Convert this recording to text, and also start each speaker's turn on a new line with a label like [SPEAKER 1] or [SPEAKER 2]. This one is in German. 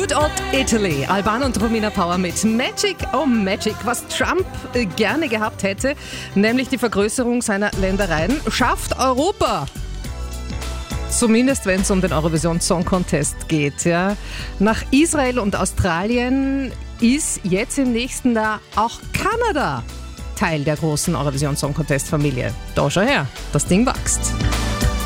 [SPEAKER 1] Good Old Italy, Alban und Romina Power mit Magic, oh Magic, was Trump gerne gehabt hätte, nämlich die Vergrößerung seiner Ländereien, schafft Europa. Zumindest wenn es um den Eurovision Song Contest geht. Ja. Nach Israel und Australien ist jetzt im nächsten Jahr auch Kanada Teil der großen Eurovision Song Contest Familie. Da schau her, das Ding wächst.